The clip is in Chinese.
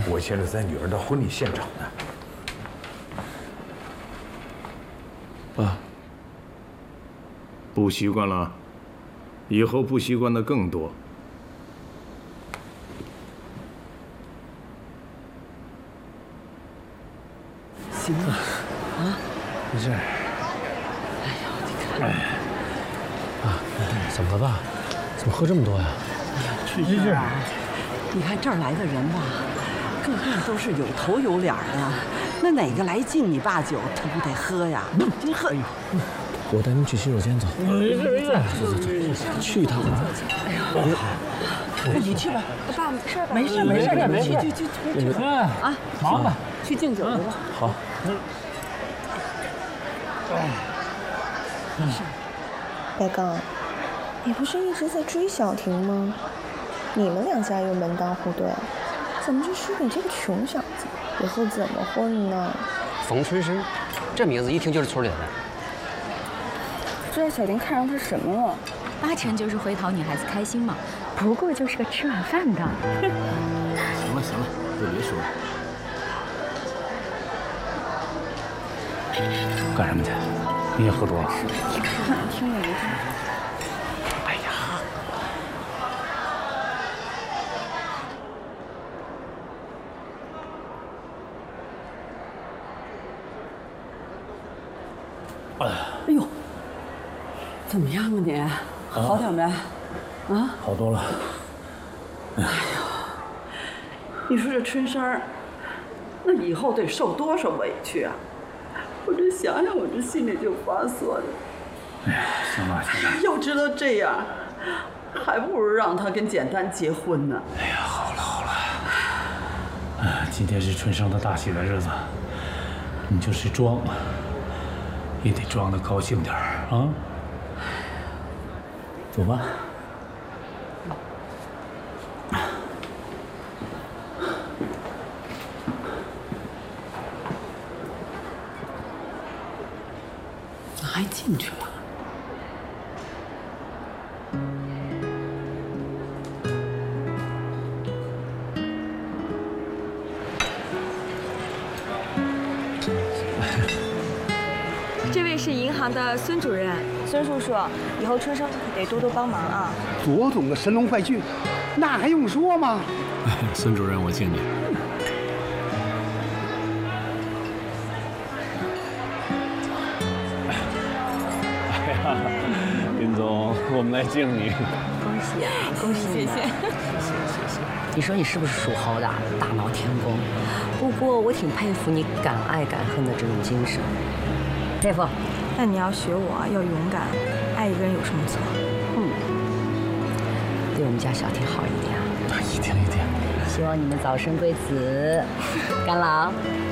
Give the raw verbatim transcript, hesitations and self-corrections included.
我现在在女儿的婚礼现场呢。 爸，不习惯了，以后不习惯的更多。 行了，啊， 没事。 哎呀，你看， 哎，啊，怎么了爸？怎么喝这么多呀？ 哎呀，春生啊，你看这儿来的人吧，个个都是有头有脸的，那哪个来敬你爸酒，他不得喝呀？真喝。 我带您去洗手间走。没事没事，走走走，去一趟。 哎呀，哎，你去吧， 爸，事儿没事没事， 没事， 去去去去去啊， 忙吧， 去敬酒去吧。 好。 白刚，你不是一直在追小婷吗？你们两家又门当户对，怎么就输给这个穷小子？以后怎么混呢？ 冯春生，这名字一听就是村里的。 不知道小婷看上他什么了？ 八成就是会讨女孩子开心嘛，不过就是个吃晚饭的。 行了行了，都别说了。干什么去？你也喝多了？ 听也没听。 哎呀！ 哎呦，怎么样啊你？好点没？啊？ 好多了。 哎呦，你说这春生儿，那以后得受多少委屈啊！我这想想，我这心里就发酸。 哎呀，行了行了。 要知道这样，还不如让他跟简单结婚呢。 哎呀，好了好了。哎，今天是春生的大喜的日子，你就是装，也得装得高兴点儿啊。走吧。 咋还进去了？ 这位是银行的孙主任，孙叔叔，以后春生得多多帮忙啊。 左总的神龙快婿，那还用说吗？ 孙主任，我敬你。哎呀，林总，我们来敬你。 恭喜啊，恭喜！谢谢，谢谢谢谢。你说你是不是属猴的？大闹天宫。不过我挺佩服你敢爱敢恨的这种精神。佩服。 那你要学我，要勇敢，爱一个人有什么错？ 嗯，对我们家小婷好一点。 一定一定。 希望你们早生贵子，干郎。